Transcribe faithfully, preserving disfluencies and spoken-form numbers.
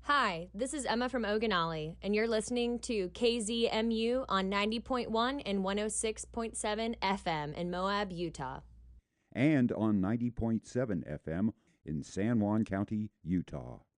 Hi, this is Emma from Oganali, and you're listening to K Z M U on ninety point one and one oh six point seven F M in Moab, Utah. And on ninety point seven F M in San Juan County, Utah.